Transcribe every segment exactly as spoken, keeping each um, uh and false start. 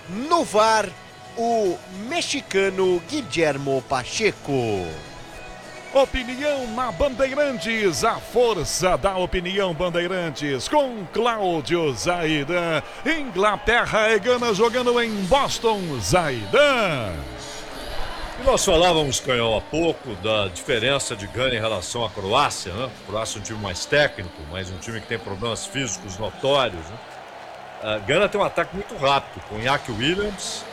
No V A R, o mexicano Guillermo Pacheco. Opinião na Bandeirantes, a força da opinião Bandeirantes, com Cláudio Zaidan. Inglaterra e Gana jogando em Boston, Zaidan. E nós falávamos, Canhão, há pouco da diferença de Gana em relação à Croácia, né? A Croácia é um time mais técnico, mas um time que tem problemas físicos notórios, né? A Gana tem um ataque muito rápido, com Iñaki Williams,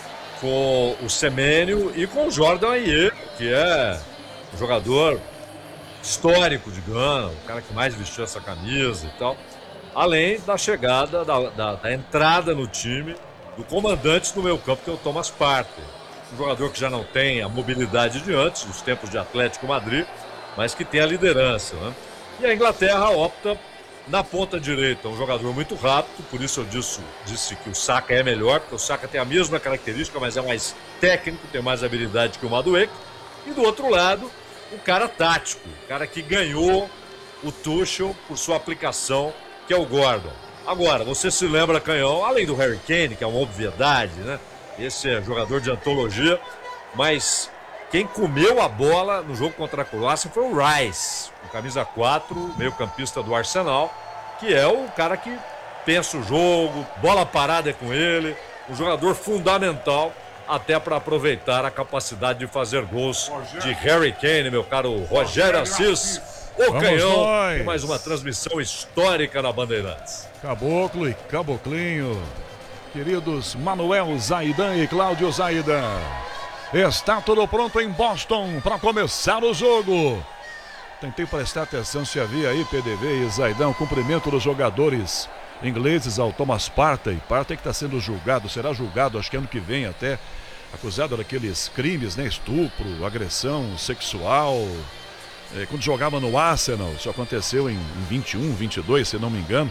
com o Semenyo e com o Jordan Ayew, que é um jogador histórico de Gana, o cara que mais vestiu essa camisa e tal. Além da chegada, da, da, da entrada no time do comandante do meio campo, que é o Thomas Partey. Um jogador que já não tem a mobilidade de antes, dos tempos de Atlético Madrid, mas que tem a liderança, né? E a Inglaterra opta na ponta direita, um jogador muito rápido, por isso eu disse, disse que o Saka é melhor, porque o Saka tem a mesma característica, mas é mais técnico, tem mais habilidade que o Madueke. E do outro lado, o cara tático, o cara que ganhou o Tuchel por sua aplicação, que é o Gordon. Agora, você se lembra, Canhão, além do Harry Kane, que é uma obviedade, né? Esse é jogador de antologia, mas quem comeu a bola no jogo contra a Croácia foi o Rice, o camisa quatro, meio-campista do Arsenal, que é o cara que pensa o jogo, bola parada é com ele, um jogador fundamental até para aproveitar a capacidade de fazer gols de Harry Kane, meu caro Rogério Assis, o Vamos Canhão, nós. e mais uma transmissão histórica na Bandeirantes. Caboclo e Caboclinho, queridos Manuel Zaidan e Cláudio Zaidan. Está tudo pronto em Boston para começar o jogo. Tentei prestar atenção se havia aí P D V e Zaidan, o cumprimento dos jogadores ingleses ao Thomas Partey. Partey que está sendo julgado, será julgado acho que ano que vem até, acusado daqueles crimes, né? Estupro, agressão sexual. É, quando jogava no Arsenal, isso aconteceu em, em vinte e um, vinte e dois, se não me engano.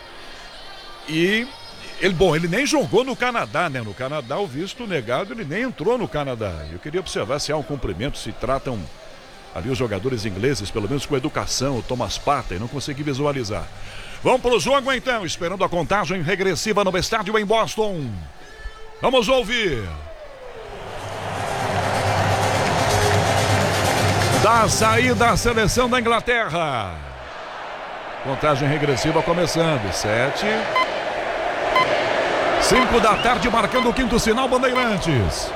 E ele, bom, ele nem jogou no Canadá, né? No Canadá, o visto negado, ele nem entrou no Canadá. Eu queria observar se há um cumprimento, se tratam ali os jogadores ingleses, pelo menos com educação, o Thomas Partey, não consegui visualizar. Vamos pro jogo então, esperando a contagem regressiva no estádio em Boston. Vamos ouvir. Da saída da seleção da Inglaterra. Contagem regressiva começando. Sete. Cinco da tarde, marcando o quinto sinal, Bandeirantes.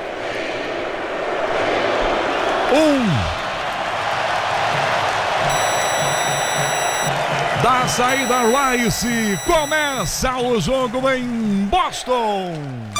Um. Da saída Rice, começa o jogo em Boston.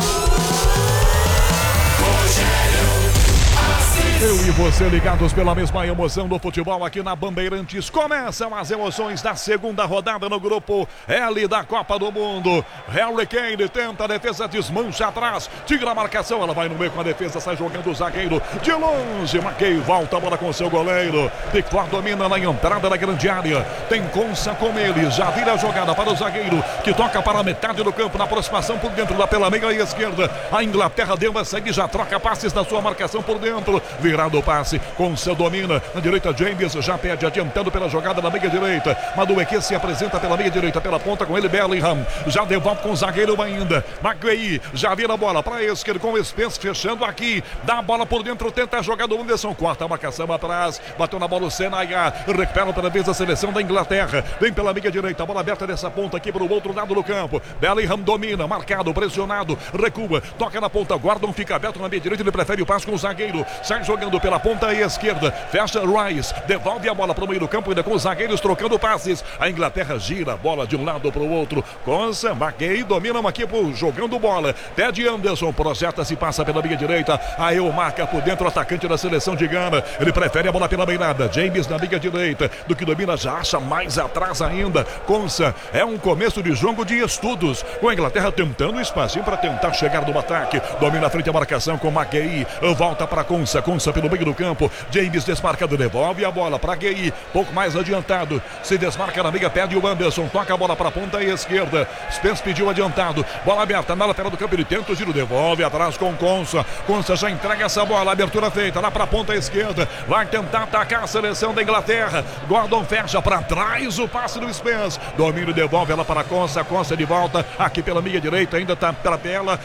Eu e você ligados pela mesma emoção do futebol aqui na Bandeirantes. Começam as emoções da segunda rodada no grupo L da Copa do Mundo. Harry Kane tenta a defesa, desmancha atrás, tira a marcação, ela vai no meio com a defesa, sai jogando o zagueiro de longe. McKay volta a bola com seu goleiro. Pickford domina na entrada da grande área. Tem Konsa com ele, já vira a jogada para o zagueiro que toca para a metade do campo na aproximação por dentro da pela meia esquerda. A Inglaterra deu a seguir, já troca passes na sua marcação por dentro. Virado o passe, com seu domina na direita, James já pede, adiantando pela jogada na meia direita. Madueke se apresenta pela meia direita, pela ponta com ele, Bellingham, já devolve com o zagueiro ainda. McGuire já vira a bola para a esquerda com o Spence fechando aqui, dá a bola por dentro, tenta a jogada do Anderson, corta a marcação atrás, bateu na bola o Senaya, recupera outra vez a seleção da Inglaterra, vem pela meia direita, a bola aberta dessa ponta aqui para o outro lado do campo. Bellingham domina, marcado, pressionado, recua, toca na ponta, Gordon fica aberto na meia direita, ele prefere o passe com o zagueiro, sai jogando pela ponta esquerda, fecha Rice, devolve a bola para o meio do campo, ainda com os zagueiros trocando passes. A Inglaterra gira a bola de um lado para o outro. Konsa, McKay dominam aqui por, jogando bola. Ted Anderson projeta-se, passa pela meia direita. Aí o marca por dentro o atacante da seleção de Gana. Ele prefere a bola pela beirada. James na meia direita, do que domina, já acha mais atrás ainda. Konsa, é um começo de jogo de estudos, com a Inglaterra tentando espacinho para tentar chegar no ataque. Domina a frente a marcação com McKay, volta para Konsa, Konsa pelo meio do campo, James desmarcado, devolve a bola para Gay, pouco mais adiantado, se desmarca na meia, perde o Anderson, toca a bola para a ponta esquerda, Spence pediu adiantado, bola aberta na lateral do campo, ele tenta o giro, devolve atrás com Konsa, Konsa já entrega essa bola, abertura feita lá para a ponta esquerda, vai tentar atacar a seleção da Inglaterra, Gordon fecha para trás o passe do Spence, domínio, devolve ela para Konsa, Konsa de volta, aqui pela meia direita, ainda está pela tela,